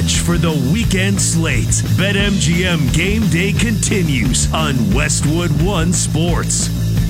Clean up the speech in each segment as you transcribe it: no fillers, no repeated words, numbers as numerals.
pitch for the weekend slate. BetMGM Game Day continues on Westwood One Sports.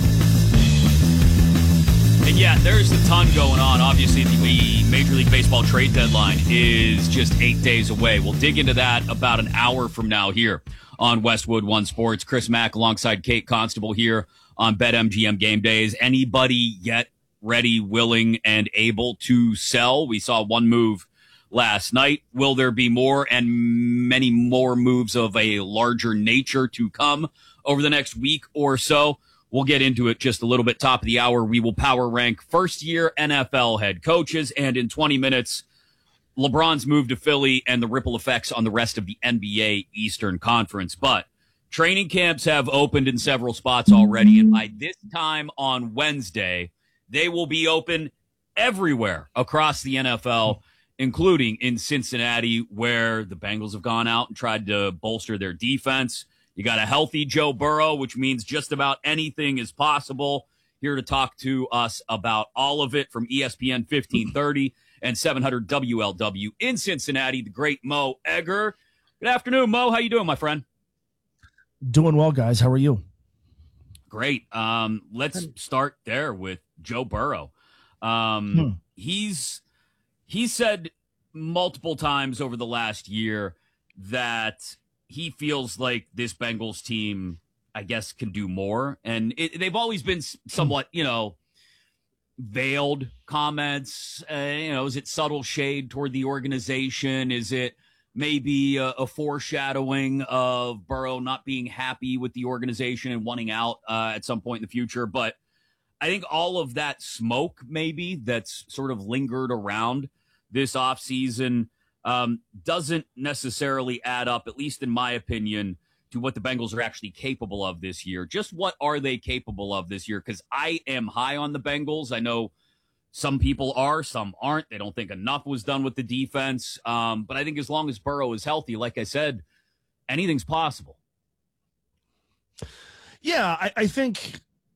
And yeah, there's a ton going on. Obviously, the Major League Baseball trade deadline is just 8 days away. We'll dig into that about an hour from now here on Westwood One Sports. Chris Mack alongside Kate Constable here on BetMGM Game Days. Anybody yet ready, willing, and able to sell? We saw one move last night. Will there be more and many more moves of a larger nature to come over the next week or so? We'll get into it just a little bit. Top of the hour, we will power rank first-year NFL head coaches. And in 20 minutes, LeBron's move to Philly and the ripple effects on the rest of the NBA Eastern Conference. But training camps have opened in several spots already. And by this time on Wednesday, they will be open everywhere across the NFL, including in Cincinnati, where the Bengals have gone out and tried to bolster their defense. You got a healthy Joe Burrow, which means just about anything is possible. Here to talk to us about all of it from ESPN 1530 and 700 WLW in Cincinnati, the great Mo Egger. Good afternoon, Mo. How you doing, my friend? Doing well, guys. How are you? Great. Let's start there with Joe Burrow. He's said multiple times over the last year that he feels like this Bengals team, I guess, can do more. And they've always been somewhat, veiled comments. Is it subtle shade toward the organization? Is it maybe a foreshadowing of Burrow not being happy with the organization and wanting out at some point in the future? But I think all of that smoke maybe that's sort of lingered around this offseason doesn't necessarily add up, at least in my opinion, to what the Bengals are actually capable of this year. Just what are they capable of this year? Because I am high on the Bengals. I know some people are, some aren't. They don't think enough was done with the defense. But I think as long as Burrow is healthy, like I said, anything's possible. Yeah, I think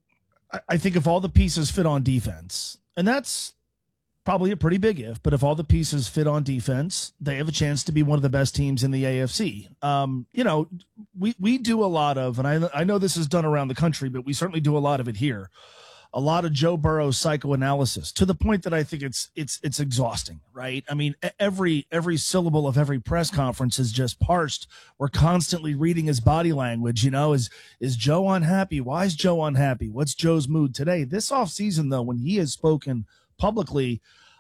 if all the pieces fit on defense, and that's probably a pretty big if, but if all the pieces fit on defense, they have a chance to be one of the best teams in the AFC. We do a lot of, and I know this is done around the country, but we certainly do a lot of it here. A lot of Joe Burrow's psychoanalysis, to the point that I think it's exhausting, right? I mean, every syllable of every press conference is just parsed. We're constantly reading his body language. Is Joe unhappy? Why is Joe unhappy? What's Joe's mood today? This offseason, though, when he has spoken publicly,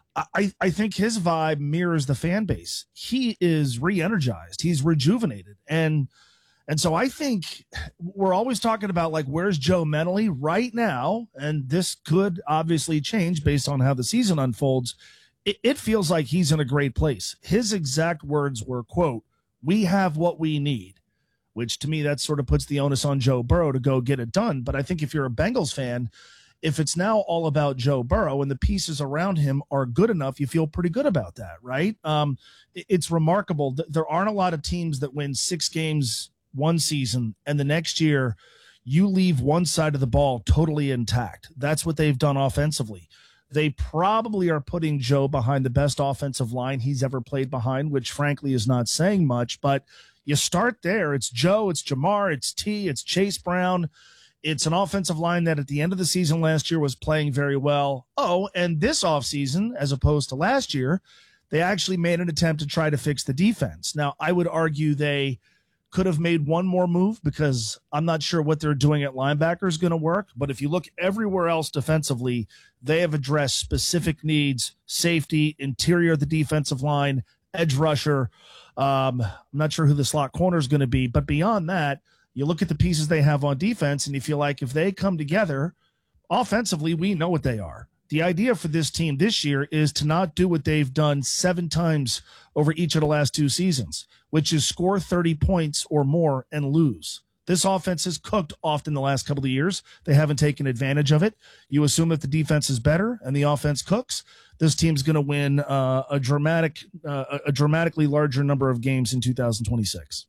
I think his vibe mirrors the fan base. He is re-energized. He's rejuvenated. And so I think we're always talking about, like, where's Joe mentally right now? And this could obviously change based on how the season unfolds. It feels like he's in a great place. His exact words were, quote, "We have what we need," which to me, that sort of puts the onus on Joe Burrow to go get it done. But I think if you're a Bengals fan, if it's now all about Joe Burrow and the pieces around him are good enough, you feel pretty good about that, right? It's remarkable. There aren't a lot of teams that win 6 games one season and the next year you leave one side of the ball totally intact. That's what they've done offensively. They probably are putting Joe behind the best offensive line he's ever played behind, which frankly is not saying much, but you start there. It's Joe, it's Jamar, it's T, it's Chase Brown. It's an offensive line that at the end of the season last year was playing very well. Oh, and this offseason, as opposed to last year, they actually made an attempt to try to fix the defense. Now, I would argue they could have made one more move because I'm not sure what they're doing at linebacker is going to work. But if you look everywhere else defensively, they have addressed specific needs: safety, interior of the defensive line, edge rusher. I'm not sure who the slot corner is going to be, but beyond that, you look at the pieces they have on defense, and you feel like if they come together offensively, we know what they are. The idea for this team this year is to not do what they've done 7 times over each of the last 2 seasons, which is score 30 points or more and lose. This offense has cooked often the last couple of years. They haven't taken advantage of it. You assume that the defense is better and the offense cooks, this team's going to win a dramatically larger number of games in 2026.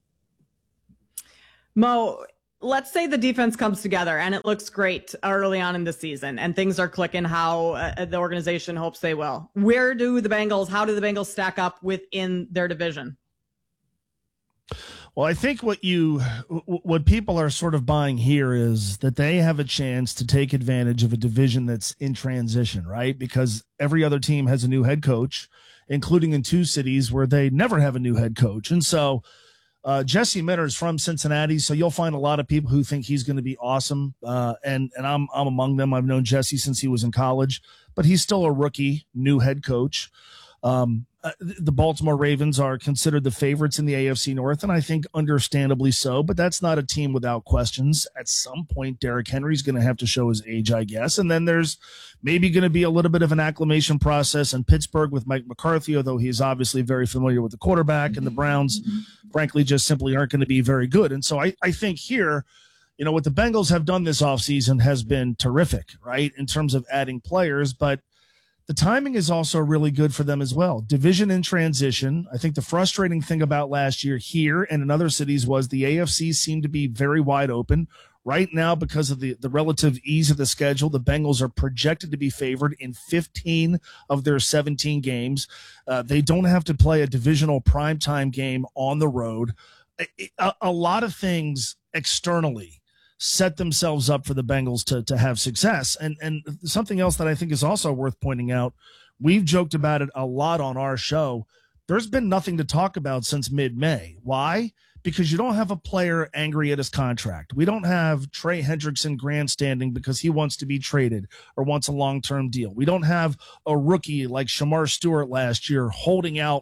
Mo, let's say the defense comes together and it looks great early on in the season and things are clicking how the organization hopes they will. How do the Bengals stack up within their division? Well, I think what people are sort of buying here is that they have a chance to take advantage of a division that's in transition, right? Because every other team has a new head coach, including in two cities where they never have a new head coach. And so Jesse Minter is from Cincinnati, so you'll find a lot of people who think he's going to be awesome, and I'm among them. I've known Jesse since he was in college, but he's still a rookie, new head coach. The Baltimore Ravens are considered the favorites in the AFC North, and I think understandably so, but that's not a team without questions. At some point, Derrick Henry's going to have to show his age, I guess, and then there's maybe going to be a little bit of an acclimation process in Pittsburgh with Mike McCarthy, although he's obviously very familiar with the quarterback, and the Browns, frankly, just simply aren't going to be very good. And so I think here, what the Bengals have done this offseason has been terrific, right, in terms of adding players, but the timing is also really good for them as well. Division in transition. I think the frustrating thing about last year here and in other cities was the AFC seemed to be very wide open. Right now, because of the relative ease of the schedule, the Bengals are projected to be favored in 15 of their 17 games. They don't have to play a divisional primetime game on the road. A lot of things externally set themselves up for the Bengals to have success. And something else that I think is also worth pointing out, we've joked about it a lot on our show. There's been nothing to talk about since mid-May. Why? Because you don't have a player angry at his contract. We don't have Trey Hendrickson grandstanding because he wants to be traded or wants a long-term deal. We don't have a rookie like Shamar Stewart last year holding out,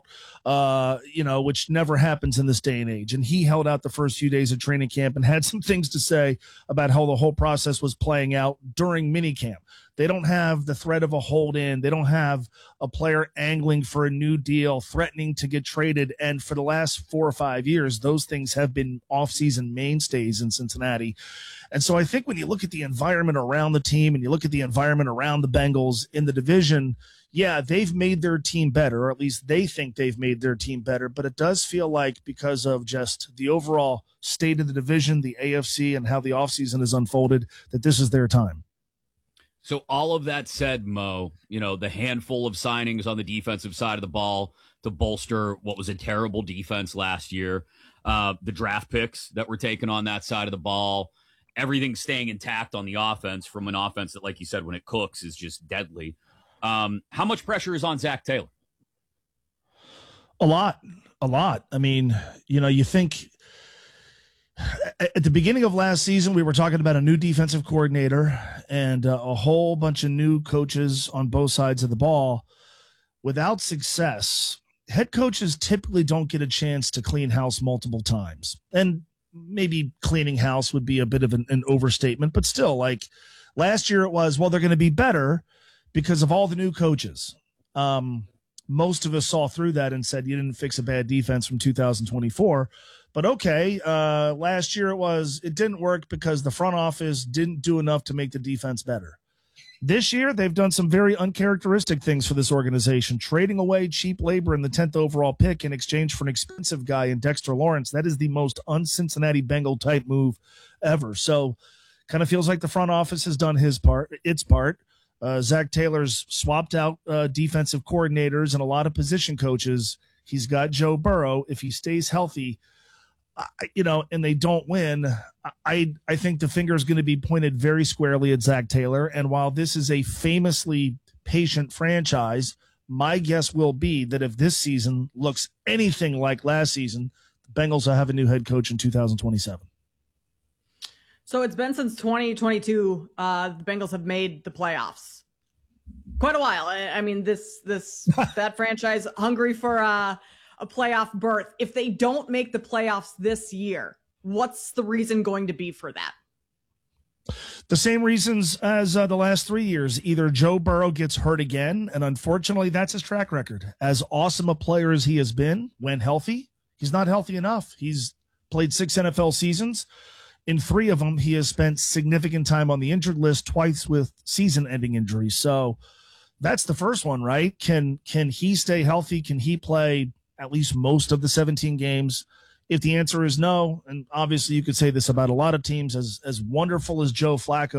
which never happens in this day and age. And he held out the first few days of training camp and had some things to say about how the whole process was playing out during minicamp. They don't have the threat of a hold-in. They don't have a player angling for a new deal, threatening to get traded. And for the last 4 or 5 years, those things have been off-season mainstays in Cincinnati. And so I think when you look at the environment around the team and you look at the environment around the Bengals in the division, yeah, they've made their team better, or at least they think they've made their team better. But it does feel like because of just the overall state of the division, the AFC, and how the offseason has unfolded, that this is their time. So all of that said, Mo, the handful of signings on the defensive side of the ball to bolster what was a terrible defense last year, the draft picks that were taken on that side of the ball, everything staying intact on the offense from an offense that, like you said, when it cooks is just deadly. How much pressure is on Zach Taylor? A lot. I mean, you think at the beginning of last season, we were talking about a new defensive coordinator and a whole bunch of new coaches on both sides of the ball. Without success, head coaches typically don't get a chance to clean house multiple times. And maybe cleaning house would be a bit of an overstatement, but still, like last year it was, well, they're going to be better because of all the new coaches. Most of us saw through that and said you didn't fix a bad defense from 2024. But okay, last year it didn't work because the front office didn't do enough to make the defense better. This year, they've done some very uncharacteristic things for this organization, trading away cheap labor in the 10th overall pick in exchange for an expensive guy in Dexter Lawrence. That is the most un-Cincinnati Bengal type move ever. So kind of feels like the front office has done its part. Zach Taylor's swapped out defensive coordinators and a lot of position coaches. He's got Joe Burrow. If he stays healthy, and they don't win, I think the finger is going to be pointed very squarely at Zach Taylor. And while this is a famously patient franchise, my guess will be that if this season looks anything like last season, the Bengals will have a new head coach in 2027. So it's been since 2022. The Bengals have made the playoffs. Quite a while. I mean, that franchise hungry for a playoff berth. If they don't make the playoffs this year, what's the reason going to be for that? The same reasons as the last 3 years. Either Joe Burrow gets hurt again, and unfortunately that's his track record. As awesome a player as he has been when healthy, he's not healthy enough. He's played 6 NFL seasons. In 3 of them, he has spent significant time on the injured list, twice with season-ending injuries. So that's the first one, right? Can he stay healthy? Can he play at least most of the 17 games? If the answer is no, and obviously you could say this about a lot of teams, as wonderful as Joe Flacco